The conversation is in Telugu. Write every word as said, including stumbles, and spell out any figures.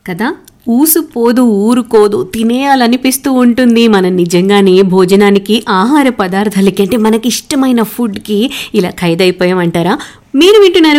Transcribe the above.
కదా. ఊసుపోదు ఊరుకోదు తినేయాలనిపిస్తూ ఉంటుంది. మనం నిజంగానే భోజనానికి ఆహార పదార్థాలకి అంటే మనకి ఇష్టమైన ఫుడ్కి ఇలా ఖైదైపోయామంటారా? మీరు వింటున్నారు